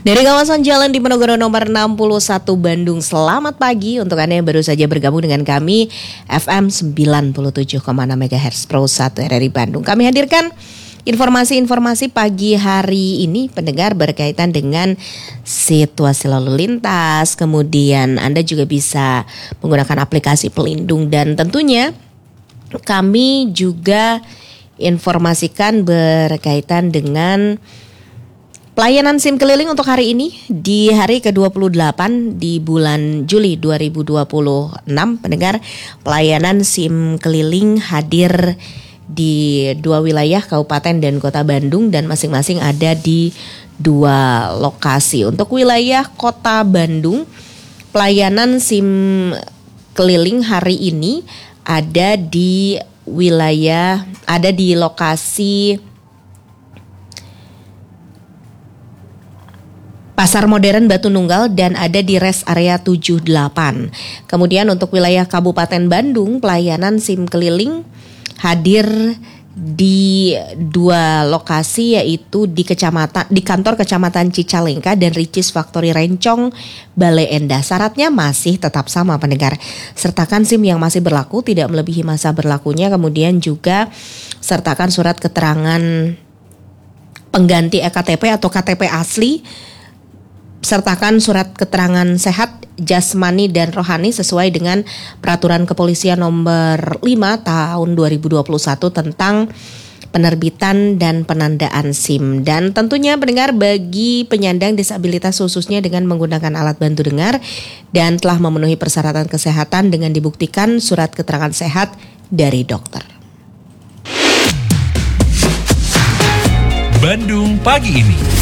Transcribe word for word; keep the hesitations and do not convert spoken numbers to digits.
Dari kawasan Jalan Diponegoro nomor enam puluh satu Bandung, selamat pagi untuk Anda yang baru saja bergabung dengan kami F M sembilan puluh tujuh koma enam megahertz Pro satu R R I Bandung. Kami hadirkan informasi-informasi pagi hari ini pendengar berkaitan dengan situasi lalu lintas, kemudian Anda juga bisa menggunakan aplikasi pelindung dan tentunya kami juga informasikan berkaitan dengan pelayanan SIM keliling untuk hari ini di hari ke dua puluh delapan di bulan Juli dua ribu dua puluh enam. Pendengar, pelayanan SIM keliling hadir di dua wilayah Kabupaten dan Kota Bandung dan masing-masing ada di dua lokasi. Untuk wilayah Kota Bandung, pelayanan SIM keliling hari ini ada di wilayah, ada di lokasi Pasar Modern Batu Nunggal dan ada di rest area tujuh puluh delapan. Kemudian untuk wilayah Kabupaten Bandung, pelayanan SIM keliling hadir di dua lokasi, yaitu di kecamatan di kantor Kecamatan Cicalengka dan Ricis Factory Rencong, Bale Endah. Syaratnya masih tetap sama pendengar. Sertakan SIM yang masih berlaku, tidak melebihi masa berlakunya. Kemudian juga sertakan surat keterangan pengganti E K T P atau K T P asli. Sertakan surat keterangan sehat jasmani dan rohani sesuai dengan Peraturan Kepolisian nomor lima tahun dua ribu dua puluh satu tentang penerbitan dan penandaan SIM. Dan tentunya pendengar, bagi penyandang disabilitas khususnya dengan menggunakan alat bantu dengar dan telah memenuhi persyaratan kesehatan dengan dibuktikan surat keterangan sehat dari dokter. Bandung pagi ini.